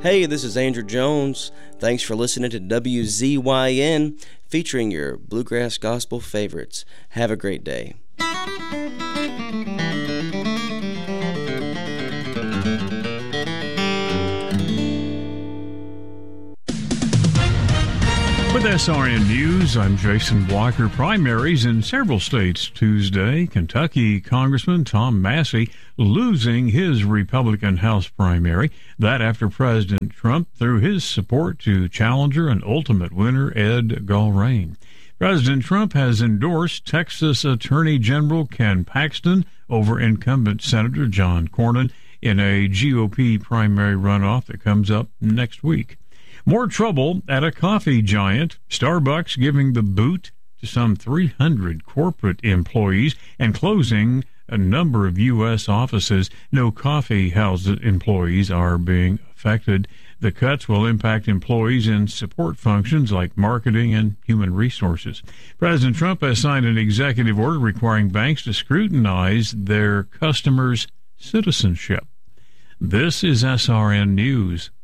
Hey, this is Andrew Jones. Thanks for listening to WZYN, featuring your bluegrass gospel favorites. Have a great day. With SRN News, I'm Jason Walker. Primaries in several states Tuesday. Kentucky Congressman Tom Massey losing his Republican House primary. That after President Trump threw his support to challenger and ultimate winner Ed Gulrane. President Trump has endorsed Texas Attorney General Ken Paxton over incumbent Senator John Cornyn in a GOP primary runoff that comes up next week. More trouble at a coffee giant. Starbucks giving the boot to some 300 corporate employees and closing a number of U.S. offices. No coffee house employees are being affected. The cuts will impact employees in support functions like marketing and human resources. President Trump has signed an executive order requiring banks to scrutinize their customers' citizenship. This is SRN News.